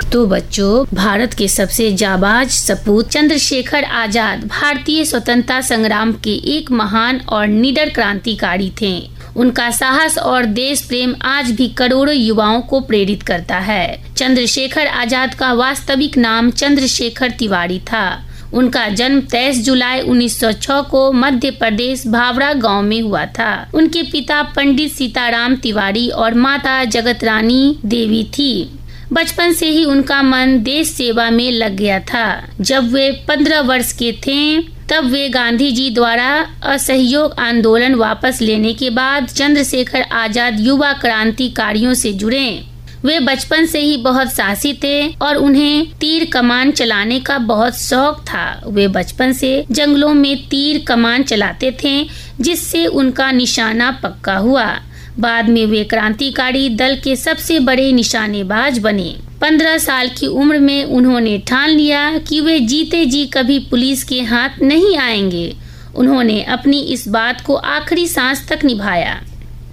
तो बच्चों, भारत के सबसे जाबाज सपूत चंद्रशेखर आजाद भारतीय स्वतंत्रता संग्राम के एक महान और निडर क्रांतिकारी थे। उनका साहस और देश प्रेम आज भी करोड़ों युवाओं को प्रेरित करता है। चंद्रशेखर आजाद का वास्तविक नाम चंद्रशेखर तिवारी था। उनका जन्म 23 जुलाई 1906 को मध्य प्रदेश भावरा गांव में हुआ था। उनके पिता पंडित सीताराम तिवारी और माता जगतरानी देवी थी। बचपन से ही उनका मन देश सेवा में लग गया था। जब वे 15 वर्ष के थे तब वे गांधी जी द्वारा असहयोग आंदोलन वापस लेने के बाद चंद्रशेखर आजाद युवा क्रांतिकारियों से जुड़े। वे बचपन से ही बहुत साहसी थे और उन्हें तीर कमान चलाने का बहुत शौक था। वे बचपन से जंगलों में तीर कमान चलाते थे, जिससे उनका निशाना पक्का हुआ। बाद में वे क्रांतिकारी दल के सबसे बड़े निशानेबाज बने। 15 साल की उम्र में उन्होंने ठान लिया कि वे जीते जी कभी पुलिस के हाथ नहीं आएंगे। उन्होंने अपनी इस बात को आखिरी सांस तक निभाया।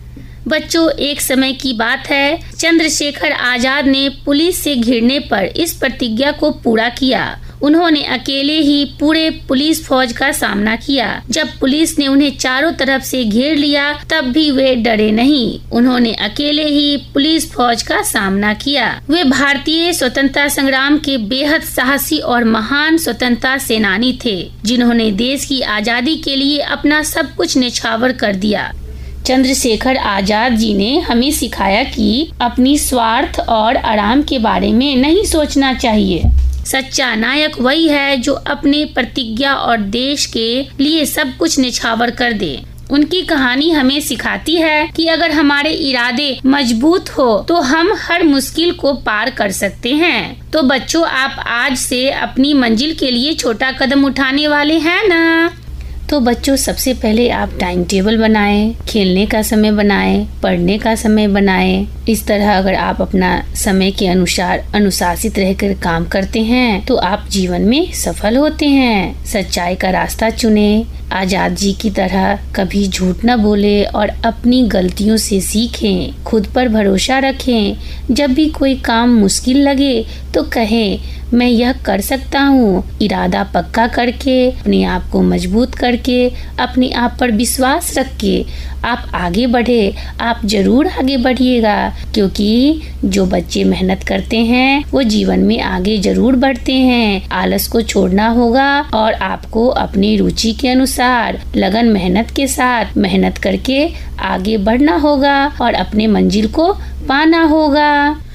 बच्चों, एक समय की बात है, चंद्रशेखर आजाद ने पुलिस से घिरने पर इस प्रतिज्ञा को पूरा किया। उन्होंने अकेले ही पूरे पुलिस फौज का सामना किया। जब पुलिस ने उन्हें चारों तरफ से घेर लिया तब भी वे डरे नहीं। उन्होंने अकेले ही पुलिस फौज का सामना किया। वे भारतीय स्वतंत्रता संग्राम के बेहद साहसी और महान स्वतंत्रता सेनानी थे, जिन्होंने देश की आजादी के लिए अपना सब कुछ न्यौछावर कर दिया। चंद्रशेखर आजाद जी ने हमें सिखाया कि अपनी स्वार्थ और आराम के बारे में नहीं सोचना चाहिए। सच्चा नायक वही है जो अपने प्रतिज्ञा और देश के लिए सब कुछ न्यौछावर कर दे। उनकी कहानी हमें सिखाती है कि अगर हमारे इरादे मजबूत हो तो हम हर मुश्किल को पार कर सकते हैं। तो बच्चों, आप आज से अपनी मंजिल के लिए छोटा कदम उठाने वाले हैं ना? तो बच्चों, सबसे पहले आप टाइम टेबल बनाएं, खेलने का समय बनाएं, पढ़ने का समय बनाएं। इस तरह अगर आप अपना समय के अनुसार अनुशासित रहकर काम करते हैं तो आप जीवन में सफल होते हैं। सच्चाई का रास्ता चुने, आजाद जी की तरह कभी झूठ न बोले और अपनी गलतियों से सीखें। खुद पर भरोसा रखें। जब भी कोई काम मुश्किल लगे तो कहें, मैं यह कर सकता हूँ। इरादा पक्का करके, अपने आप को मजबूत करके, अपने आप पर विश्वास रख के आप आगे बढ़े। आप जरूर आगे बढ़िएगा, क्योंकि जो बच्चे मेहनत करते हैं वो जीवन में आगे जरूर बढ़ते हैं। आलस को छोड़ना होगा और आपको अपनी रुचि के अनुसार लगन मेहनत के साथ मेहनत करके आगे बढ़ना होगा और अपने मंजिल को पाना होगा।